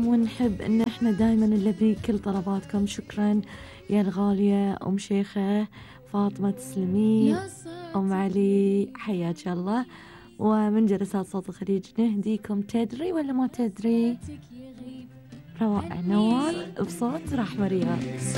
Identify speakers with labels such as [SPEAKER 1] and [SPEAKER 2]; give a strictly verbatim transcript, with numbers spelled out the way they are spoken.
[SPEAKER 1] ونحب ان احنا دائما نلبي كل طلباتكم. شكرا يا الغالية ام شيخة فاطمة، تسلمين. ام علي حياك الله. ومن جلسات صوت الخليج نهديكم تدري ولا ما تدري، روائع نوال بصوت رحمة رياض.